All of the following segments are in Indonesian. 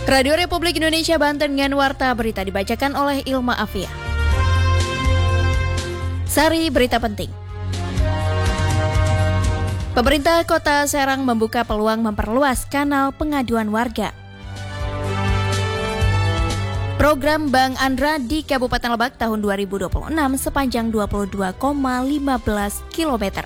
Radio Republik Indonesia Banten dengan warta berita dibacakan oleh Ilma Afia. Sari berita penting. Pemerintah Kota Serang membuka peluang memperluas kanal pengaduan warga. Program Bank Andra di Kabupaten Lebak tahun 2026 sepanjang 22,15 km.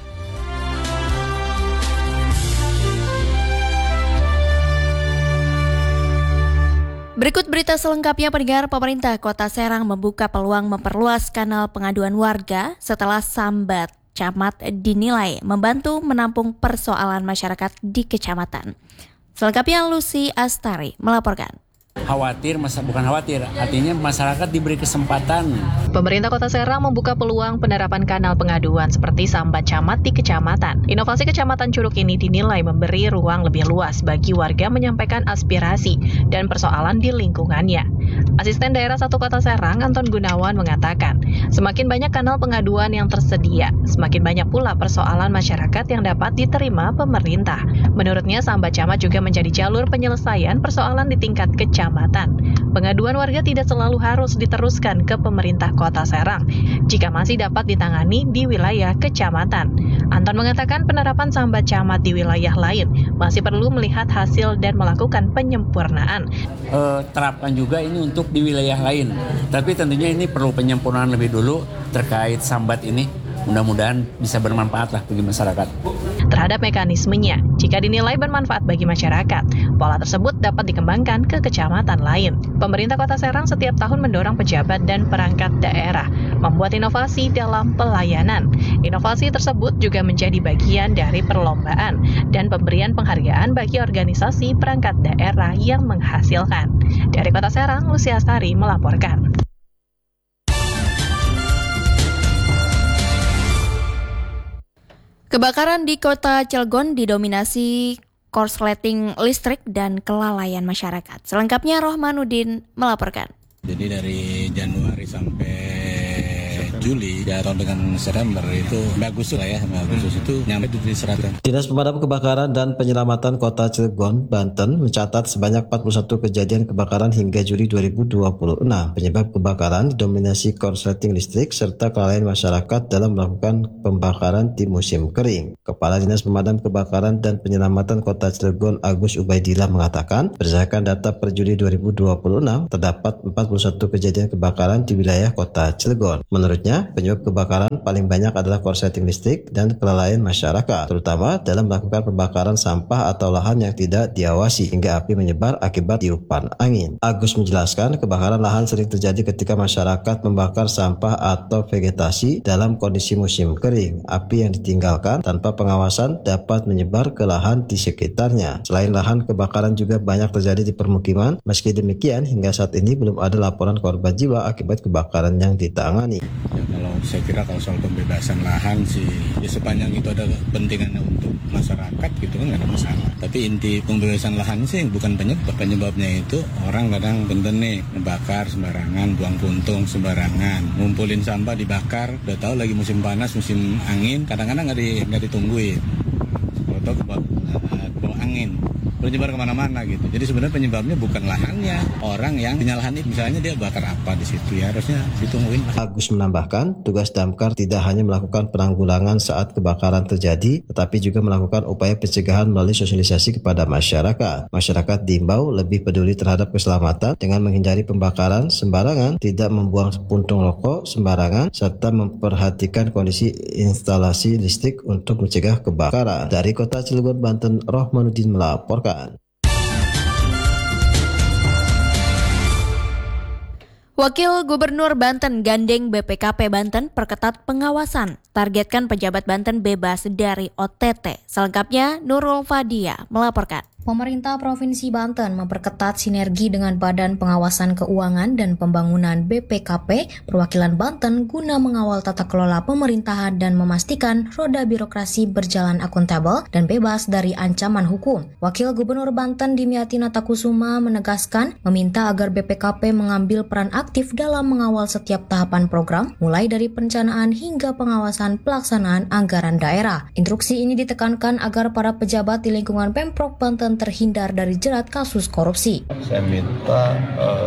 Berikut berita selengkapnya. Pendengar, pemerintah Kota Serang membuka peluang memperluas kanal pengaduan warga setelah sambat camat dinilai membantu menampung persoalan masyarakat di kecamatan. Selengkapnya Lucy Astari melaporkan. Bukan khawatir, artinya masyarakat diberi kesempatan. Pemerintah Kota Serang membuka peluang penerapan kanal pengaduan seperti sambat camat di kecamatan. Inovasi Kecamatan Curug ini dinilai memberi ruang lebih luas bagi warga menyampaikan aspirasi dan persoalan di lingkungannya. Asisten Daerah 1 Kota Serang, Anton Gunawan, mengatakan, semakin banyak kanal pengaduan yang tersedia, semakin banyak pula persoalan masyarakat yang dapat diterima pemerintah. Menurutnya, sambat camat juga menjadi jalur penyelesaian persoalan di tingkat kecamatan. Pengaduan warga tidak selalu harus diteruskan ke pemerintah Kota Serang jika masih dapat ditangani di wilayah kecamatan. Anton mengatakan penerapan sambat camat di wilayah lain masih perlu melihat hasil dan melakukan penyempurnaan. Terapkan juga ini untuk di wilayah lain, tapi tentunya ini perlu penyempurnaan lebih dulu terkait sambat ini. Mudah-mudahan bisa bermanfaat lah bagi masyarakat. Terhadap mekanismenya, jika dinilai bermanfaat bagi masyarakat, pola tersebut dapat dikembangkan ke kecamatan lain. Pemerintah Kota Serang setiap tahun mendorong pejabat dan perangkat daerah membuat inovasi dalam pelayanan. Inovasi tersebut juga menjadi bagian dari perlombaan dan pemberian penghargaan bagi organisasi perangkat daerah yang menghasilkan. Dari Kota Serang, Lucy Astari melaporkan. Kebakaran di Kota Cilegon didominasi korsleting listrik dan kelalaian masyarakat. Selengkapnya Rohmanuddin melaporkan. Jadi dari Januari sampai Juli ya, tahun dengan September itu Agustus lah ya, Agustus itu nyampe di 100. Dinas Pemadam Kebakaran dan Penyelamatan Kota Cilegon, Banten mencatat sebanyak 41 kejadian kebakaran hingga Juli 2026. Penyebab kebakaran didominasi korsleting listrik serta kelalaian masyarakat dalam melakukan pembakaran di musim kering. Kepala Dinas Pemadam Kebakaran dan Penyelamatan Kota Cilegon, Agus Ubaidillah, mengatakan berdasarkan data per Juli 2026 terdapat 41 kejadian kebakaran di wilayah Kota Cilegon. Menurutnya, penyebab kebakaran paling banyak adalah korsleting listrik dan kelalaian masyarakat, terutama dalam melakukan pembakaran sampah atau lahan yang tidak diawasi hingga api menyebar akibat tiupan angin. Agus menjelaskan, kebakaran lahan sering terjadi ketika masyarakat membakar sampah atau vegetasi dalam kondisi musim kering. Api yang ditinggalkan tanpa pengawasan dapat menyebar ke lahan di sekitarnya. Selain lahan, kebakaran juga banyak terjadi di permukiman. Meski demikian, hingga saat ini belum ada laporan korban jiwa akibat kebakaran yang ditangani. Kalau saya kira kalau soal pembebasan lahan sih ya sepanjang itu ada kepentingannya untuk masyarakat gitu kan nggak ada masalah. Tapi inti pembebasan lahan sih bukan penyebabnya itu orang kadang benten nih membakar sembarangan, buang puntung sembarangan, ngumpulin sampah dibakar, udah tahu lagi musim panas, musim angin, kadang-kadang nggak ditungguin. Kalau tahu kebawa angin menyebar kemana-mana gitu. Jadi sebenarnya penyebabnya bukan lahannya, orang yang punya lahan itu misalnya dia bakar apa di situ ya harusnya ditungguin. Agus menambahkan, tugas damkar tidak hanya melakukan penanggulangan saat kebakaran terjadi, tetapi juga melakukan upaya pencegahan melalui sosialisasi kepada masyarakat. Masyarakat diimbau lebih peduli terhadap keselamatan dengan menghindari pembakaran sembarangan, tidak membuang puntung rokok sembarangan, serta memperhatikan kondisi instalasi listrik untuk mencegah kebakaran. Dari Kota Cilegon, Banten, Rohmanuddin melaporkan. Wakil Gubernur Banten gandeng BPKP Banten perketat pengawasan. Targetkan pejabat Banten bebas dari OTT. Selengkapnya Nurul Fadia melaporkan. Pemerintah Provinsi Banten memperketat sinergi dengan Badan Pengawasan Keuangan dan Pembangunan BPKP perwakilan Banten guna mengawal tata kelola pemerintahan dan memastikan roda birokrasi berjalan akuntabel dan bebas dari ancaman hukum. Wakil Gubernur Banten Dimyati Natakusuma menegaskan meminta agar BPKP mengambil peran aktif dalam mengawal setiap tahapan program, mulai dari perencanaan hingga pengawasan pelaksanaan anggaran daerah. Instruksi ini ditekankan agar para pejabat di lingkungan Pemprov Banten Banten terhindar dari jerat kasus korupsi. Saya minta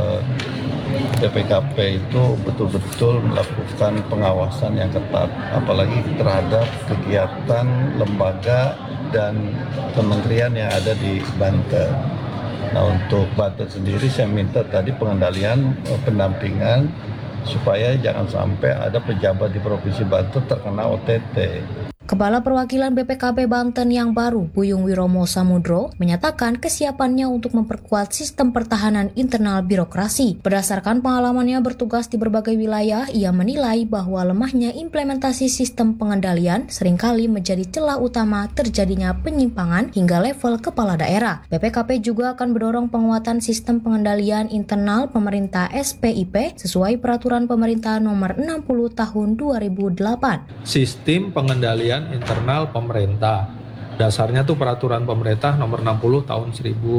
BPKP itu betul-betul melakukan pengawasan yang ketat, apalagi terhadap kegiatan lembaga dan kementerian yang ada di Banten. Nah, untuk Banten sendiri saya minta tadi pengendalian, pendampingan, supaya jangan sampai ada pejabat di Provinsi Banten terkena OTT. Kepala Perwakilan BPKP Banten yang baru, Buyung Wiromo Samudro, menyatakan kesiapannya untuk memperkuat sistem pertahanan internal birokrasi. Berdasarkan pengalamannya bertugas di berbagai wilayah, ia menilai bahwa lemahnya implementasi sistem pengendalian seringkali menjadi celah utama terjadinya penyimpangan hingga level kepala daerah. BPKP juga akan mendorong penguatan sistem pengendalian internal pemerintah SPIP sesuai Peraturan Pemerintah Nomor 60 Tahun 2008. Sistem pengendalian internal pemerintah. Dasarnya tuh peraturan pemerintah nomor 60 tahun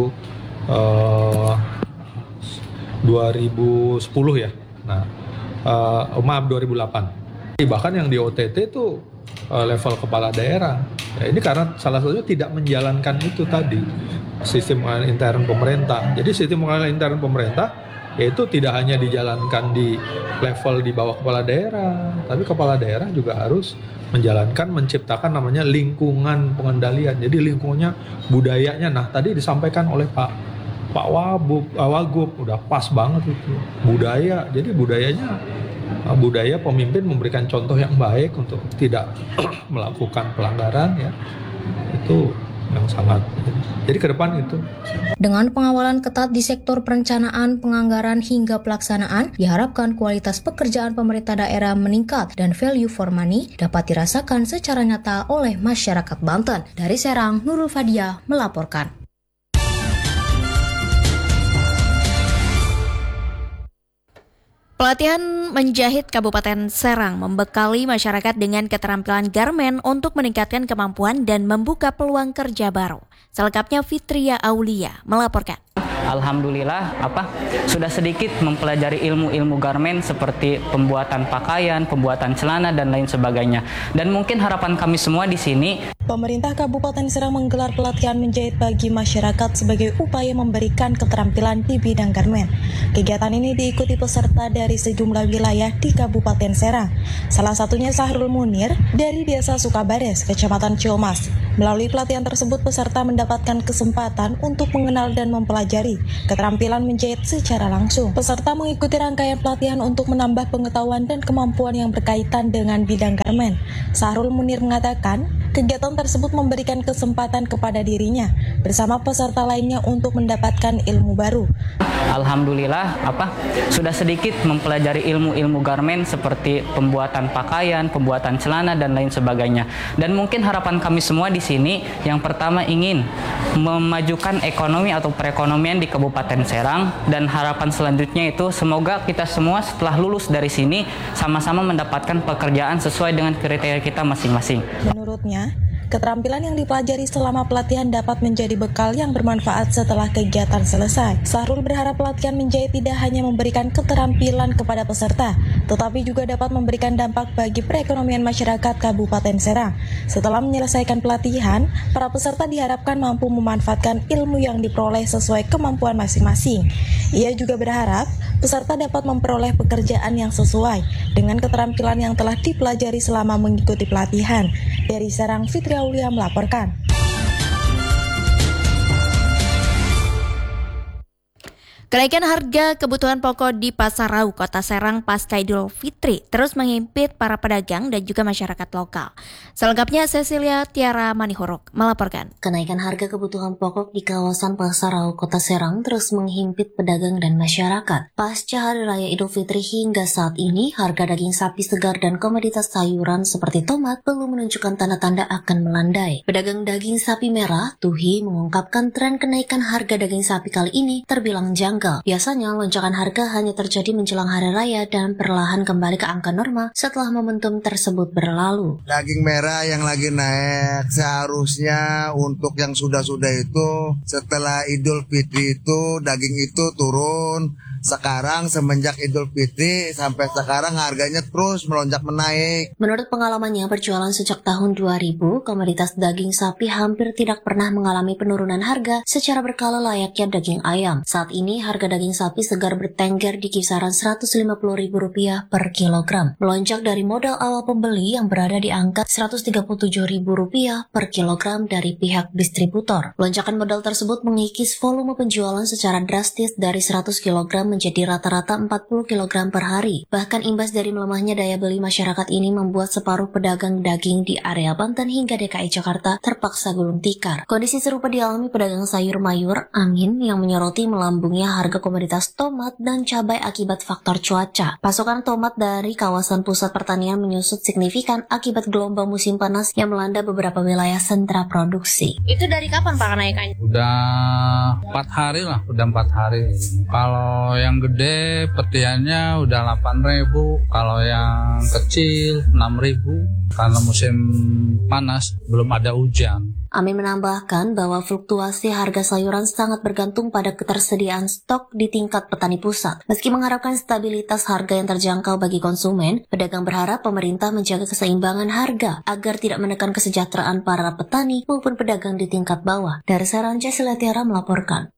2010 ya. Nah, maaf 2008. Bahkan yang di OTT itu level kepala daerah. Ya, ini karena salah satunya tidak menjalankan itu tadi, sistem pengendalian intern pemerintah. Jadi sistem pengendalian intern pemerintah yaitu tidak hanya dijalankan di level di bawah kepala daerah, tapi kepala daerah juga harus menjalankan, menciptakan namanya lingkungan pengendalian. Jadi lingkungannya, budayanya. Nah, tadi disampaikan oleh Pak Wagub, udah pas banget itu. Budaya, jadi budaya pemimpin memberikan contoh yang baik untuk tidak melakukan pelanggaran, ya. Itu yang sangat, jadi ke depan itu. Dengan pengawalan ketat di sektor perencanaan, penganggaran hingga pelaksanaan, diharapkan kualitas pekerjaan pemerintah daerah meningkat dan value for money dapat dirasakan secara nyata oleh masyarakat Banten. Dari Serang, Nurul Fadia melaporkan. Pelatihan menjahit Kabupaten Serang membekali masyarakat dengan keterampilan garmen untuk meningkatkan kemampuan dan membuka peluang kerja baru. Selengkapnya Fitria Aulia melaporkan. Alhamdulillah sudah sedikit mempelajari ilmu-ilmu garmen seperti pembuatan pakaian, pembuatan celana dan lain sebagainya. Dan mungkin harapan kami semua di sini, pemerintah Kabupaten Serang menggelar pelatihan menjahit bagi masyarakat sebagai upaya memberikan keterampilan di bidang garmen. Kegiatan ini diikuti peserta dari sejumlah wilayah di Kabupaten Serang. Salah satunya Sahrul Munir dari Desa Sukabares, Kecamatan Ciomas. Melalui pelatihan tersebut peserta mendapatkan kesempatan untuk mengenal dan mempelajari keterampilan menjahit secara langsung. Peserta mengikuti rangkaian pelatihan untuk menambah pengetahuan dan kemampuan yang berkaitan dengan bidang garmen. Sahrul Munir mengatakan, kegiatan tersebut memberikan kesempatan kepada dirinya bersama peserta lainnya untuk mendapatkan ilmu baru. Alhamdulillah sudah sedikit mempelajari ilmu-ilmu garmen seperti pembuatan pakaian, pembuatan celana dan lain sebagainya. Dan mungkin harapan kami semua di sini yang pertama ingin memajukan ekonomi atau perekonomian di Kabupaten Serang, dan harapan selanjutnya itu semoga kita semua setelah lulus dari sini sama-sama mendapatkan pekerjaan sesuai dengan kriteria kita masing-masing. Menurutnya, keterampilan yang dipelajari selama pelatihan dapat menjadi bekal yang bermanfaat setelah kegiatan selesai. Sahrul berharap pelatihan menjahit tidak hanya memberikan keterampilan kepada peserta, tetapi juga dapat memberikan dampak bagi perekonomian masyarakat Kabupaten Serang. Setelah menyelesaikan pelatihan, para peserta diharapkan mampu memanfaatkan ilmu yang diperoleh sesuai kemampuan masing-masing. Ia juga berharap peserta dapat memperoleh pekerjaan yang sesuai dengan keterampilan yang telah dipelajari selama mengikuti pelatihan. Dari Serang, Fitria Aulia melaporkan. Kenaikan harga kebutuhan pokok di Pasar Rau, Kota Serang pasca Idul Fitri terus menghimpit para pedagang dan juga masyarakat lokal. Selengkapnya Cecilia Tiara Manihuruk melaporkan. Kenaikan harga kebutuhan pokok di kawasan Pasar Rau, Kota Serang terus menghimpit pedagang dan masyarakat. Pasca Hari Raya Idul Fitri hingga saat ini, harga daging sapi segar dan komoditas sayuran seperti tomat belum menunjukkan tanda-tanda akan melandai. Pedagang daging sapi merah, Tuhi, mengungkapkan tren kenaikan harga daging sapi kali ini terbilang janggal. Biasanya lonjakan harga hanya terjadi menjelang hari raya dan perlahan kembali ke angka normal setelah momentum tersebut berlalu. Daging merah yang lagi naik seharusnya untuk yang sudah-sudah itu setelah Idul Fitri itu daging itu turun Sekarang semenjak Idul Fitri sampai sekarang harganya terus melonjak menaik. Menurut pengalamannya berjualan sejak tahun 2000, komoditas daging sapi hampir tidak pernah mengalami penurunan harga secara berkala layaknya daging ayam. Saat ini harga daging sapi segar bertengger di kisaran Rp150.000 per kilogram. Melonjak dari modal awal pembeli yang berada di angka Rp137.000 per kilogram dari pihak distributor. Lonjakan modal tersebut mengikis volume penjualan secara drastis dari 100 kg menjadi rata-rata 40 kg per hari. Bahkan imbas dari melemahnya daya beli masyarakat ini membuat separuh pedagang daging di area Banten hingga DKI Jakarta terpaksa gulung tikar. Kondisi serupa dialami pedagang sayur mayur Amin yang menyoroti melambungnya harga komoditas tomat dan cabai akibat faktor cuaca. Pasokan tomat dari kawasan pusat pertanian menyusut signifikan akibat gelombang musim panas yang melanda beberapa wilayah sentra produksi. Itu dari kapan Pak kenaikannya? Udah 4 hari lah, udah 4 hari. Kalau yang gede petiannya udah 8.000, kalau yang kecil 6.000 karena musim panas belum ada hujan. Amin menambahkan bahwa fluktuasi harga sayuran sangat bergantung pada ketersediaan stok di tingkat petani pusat. Meski mengharapkan stabilitas harga yang terjangkau bagi konsumen, pedagang berharap pemerintah menjaga keseimbangan harga agar tidak menekan kesejahteraan para petani maupun pedagang di tingkat bawah. Dari Serang, Cecilia Tiara melaporkan.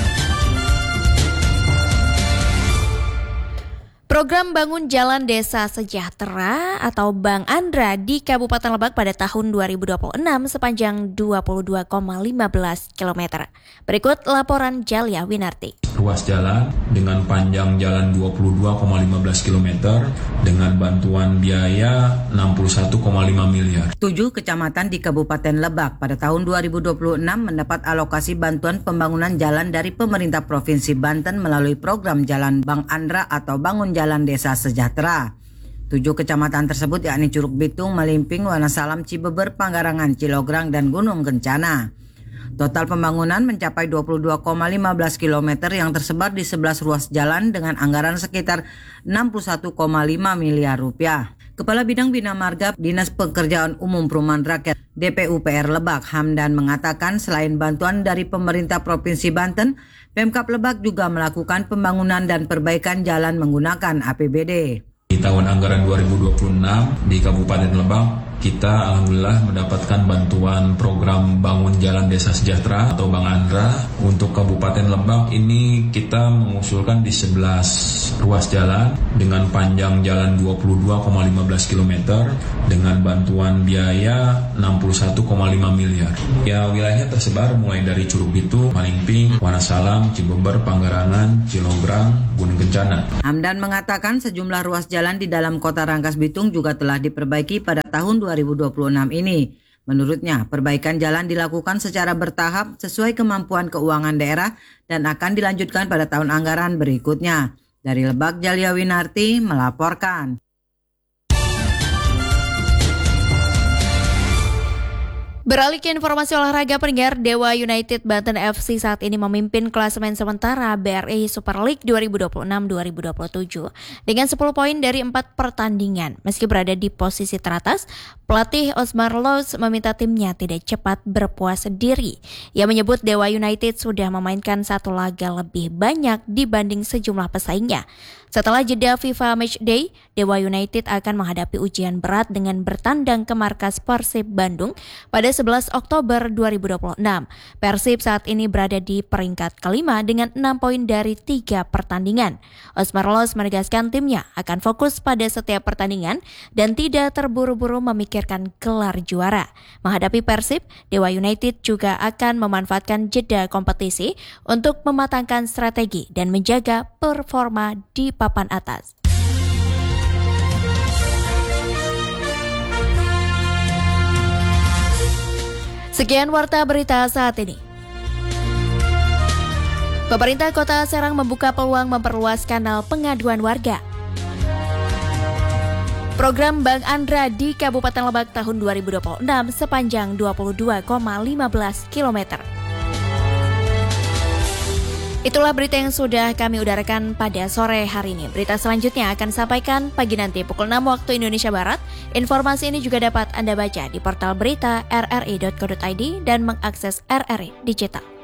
Program Bangun Jalan Desa Sejahtera atau Bang Andra di Kabupaten Lebak pada tahun 2026 sepanjang 22,15 km. Berikut laporan Jalia Winarti. Ruas jalan dengan panjang jalan 22,15 km dengan bantuan biaya 61,5 miliar. 7 kecamatan di Kabupaten Lebak pada tahun 2026 mendapat alokasi bantuan pembangunan jalan dari pemerintah Provinsi Banten melalui program Jalan Bang Andra atau Bangun Jalan Desa Sejahtera. 7 kecamatan tersebut yakni Curug Bitung, Malimping, Wonosalam, Cibeber, Panggarangan, Cilograng, dan Gunung Kencana. Total pembangunan mencapai 22,15 km yang tersebar di 11 ruas jalan dengan anggaran sekitar 61,5 miliar rupiah. Kepala Bidang Bina Marga Dinas Pekerjaan Umum Perumahan Rakyat DPUPR Lebak, Hamdan, mengatakan selain bantuan dari pemerintah Provinsi Banten, Pemkab Lebak juga melakukan pembangunan dan perbaikan jalan menggunakan APBD. Di tahun anggaran 2026 di Kabupaten Lebak, kita alhamdulillah mendapatkan bantuan program Bangun Jalan Desa Sejahtera atau Bang Andra. Untuk Kabupaten Lebak ini kita mengusulkan di 11 ruas jalan dengan panjang jalan 22,15 km dengan bantuan biaya 61,5 miliar. Ya, wilayahnya tersebar mulai dari Curug Bitung, Malimping, Wonosalam, Cibeber, Panggarangan, Cilograng, Gunung Kencana. Hamdan mengatakan sejumlah ruas jalan di dalam kota Rangkas Bitung juga telah diperbaiki pada tahun 2026 ini. Menurutnya, perbaikan jalan dilakukan secara bertahap sesuai kemampuan keuangan daerah dan akan dilanjutkan pada tahun anggaran berikutnya. Dari Lebak, Jalia Winarti melaporkan. Beralih ke informasi olahraga, pendengar, Dewa United Banten FC saat ini memimpin klasemen sementara BRI Super League 2026-2027 dengan 10 poin dari 4 pertandingan. Meski berada di posisi teratas, pelatih Osmar Loos meminta timnya tidak cepat berpuas diri. Ia menyebut Dewa United sudah memainkan 1 laga lebih banyak dibanding sejumlah pesaingnya. Setelah jeda FIFA Matchday, Dewa United akan menghadapi ujian berat dengan bertandang ke markas Persib Bandung pada 11 Oktober 2026. Persib saat ini berada di peringkat kelima dengan 6 poin dari 3 pertandingan. Osmar Loos menegaskan timnya akan fokus pada setiap pertandingan dan tidak terburu-buru memikirkan gelar juara. Menghadapi Persib, Dewa United juga akan memanfaatkan jeda kompetisi untuk mematangkan strategi dan menjaga performa di papan atas. Sekian warta berita saat ini. Pemerintah Kota Serang membuka peluang memperluas kanal pengaduan warga. Program Bang Andra di Kabupaten Lebak tahun 2026 sepanjang 22,15 km. Itulah berita yang sudah kami udarakan pada sore hari ini. Berita selanjutnya akan sampaikan pagi nanti pukul 6 waktu Indonesia Barat. Informasi ini juga dapat Anda baca di portal berita rri.co.id dan mengakses RRI Digital.